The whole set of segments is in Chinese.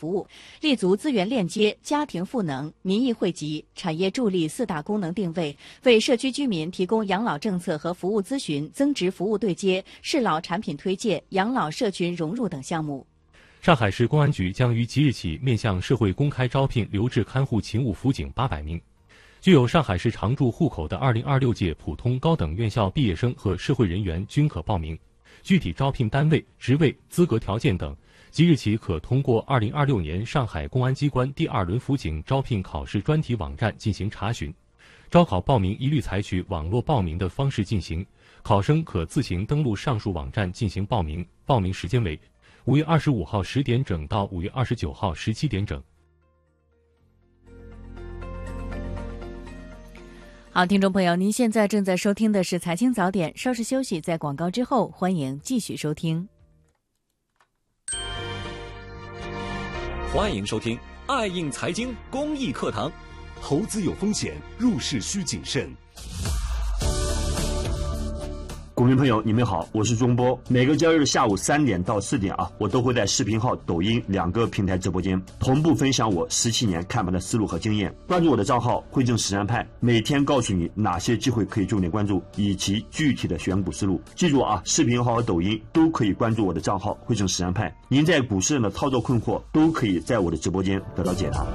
服务，立足资源链接、家庭赋能、民意惠及、产业助力4大功能定位，为社区居民提供养老政策和服务咨询、增值服务对接、适老产品推介、养老社群融入等项目。 上海市公安局将于即日起面向社会公开招聘留置看护勤务辅警800名。具有上海市常住户口的2026届普通高等院校毕业生和社会人员均可报名。具体招聘单位、职位、资格条件等，即日起可通过2026年上海公安机关第2轮辅警招聘考试专题网站进行查询。招考报名一律采取网络报名的方式进行，考生可自行登录上述网站进行报名，报名时间为5月25号10点整到5月29号17点整。 好，听众朋友，您现在正在收听的是财经早点，稍事休息，在广告之后，欢迎继续收听。 欢迎收听爱应财经公益课堂。 投资有风险，入市需谨慎。股民朋友，你们好，我是钟波。每个交易日下午3点到4点我都会在视频号、抖音2个平台直播间同步分享我17年看盘的思路和经验。关注我的账号汇正实战派，每天告诉你哪些机会可以重点关注，以及具体的选股思路。记住视频号和抖音都可以关注我的账号汇正实战派。您在股市上的操作困惑，都可以在我的直播间得到解答。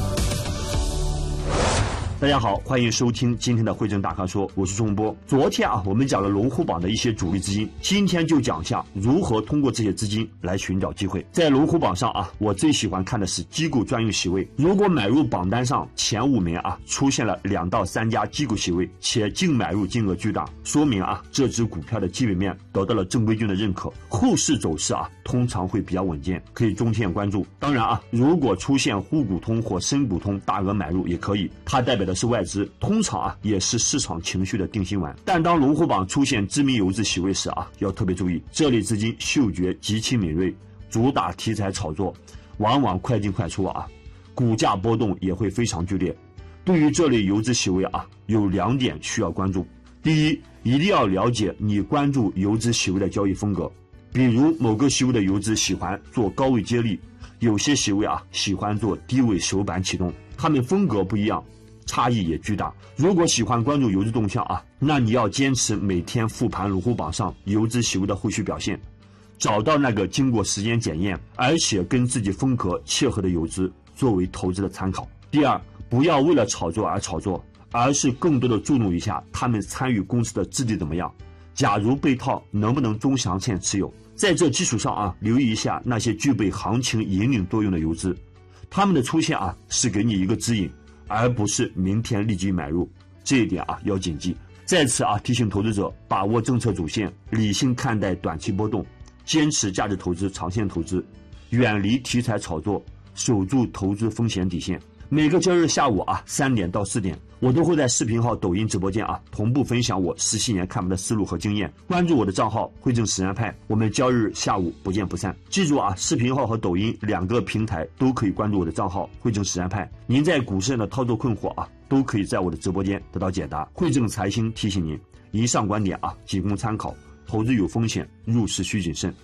大家好，欢迎收听今天的汇正大咖说，我是钟波。昨天我们讲了龙虎榜的一些主力资金，今天就讲一下如何通过这些资金来寻找机会。在龙虎榜上我最喜欢看的是机构专用席位。如果买入榜单上前5名出现了2到3家机构席位，且净买入金额巨大，说明这只股票的基本面得到了正规军的认可，后市走势通常会比较稳健，可以中线关注。当然如果出现沪股通或深股通大额买入也可以，它代表的是外资，通常也是市场情绪的定心丸。但当龙虎榜出现知名游资席位时要特别注意，这类资金嗅觉极其敏锐，主打题材炒作，往往快进快出股价波动也会非常剧烈。对于这类游资席位有2点需要关注。第一，一定要了解你关注游资席位的交易风格。比如某个席位的游资喜欢做高位接力，有些席位喜欢做低位首板启动，他们风格不一样，差异也巨大。如果喜欢关注游资动向那你要坚持每天复盘龙虎榜上游资席位的后续表现，找到那个经过时间检验而且跟自己风格切合的游资作为投资的参考。第二，不要为了炒作而炒作，而是更多的注重一下他们参与公司的质地怎么样，假如被套能不能中长线持有。在这基础上留意一下那些具备行情引领作用的游资，他们的出现是给你一个指引，而不是明天立即买入，这一点要谨记。在此提醒投资者把握政策主线，理性看待短期波动，坚持价值投资、长线投资，远离题材炒作，守住投资风险底线。每个交易日下午3点到4点，我都会在视频号、抖音直播间同步分享我17年看盘的思路和经验。关注我的账号汇正实战派，我们交易日下午不见不散。记住视频号和抖音2个平台都可以关注我的账号汇正实战派。您在股市上的操作困惑都可以在我的直播间得到解答。汇正财经提醒您，以上观点仅供参考，投资有风险，入市需谨慎。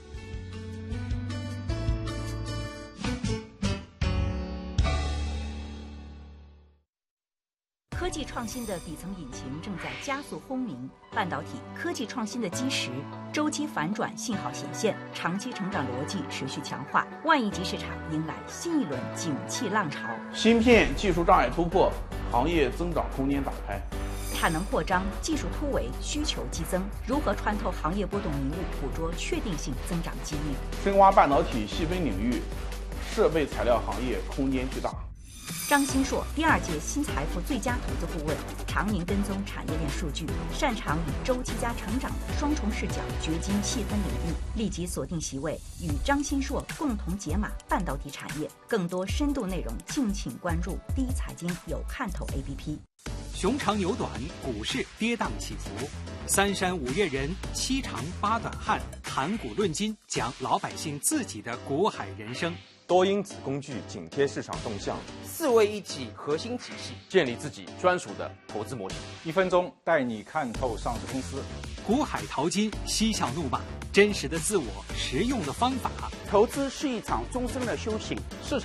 科技创新的底层引擎正在加速轰鸣，半导体科技创新的基石周期反转信号显现，长期成长逻辑持续强化，万亿级市场迎来新一轮景气浪潮。 芯片技术障碍突破，行业增长空间打开。 产能扩张，技术突围，需求激增，如何穿透行业波动迷雾，捕捉确定性增长机遇？ 深挖半导体细分领域，设备材料行业空间巨大。 张新硕第2届新财富最佳投资顾问，常年跟踪产业链数据，擅长以周期加成长的双重视角掘金细分领域。立即锁定席位，与张新硕共同解码半导体产业。更多深度内容，敬请关注第一财经有看头 APP。 熊长牛短，股市跌宕起伏，3山5岳人，7长8短汉，谈股论金，讲老百姓自己的股海人生。 多因子工具紧贴市场动向 ，4位一体核心体系， 建立自己专属的投资模型。 1分钟带你看透上市公司。 股海淘金，嬉笑怒骂，真实的自我，实用的方法。 投资是一场终身的修行，市场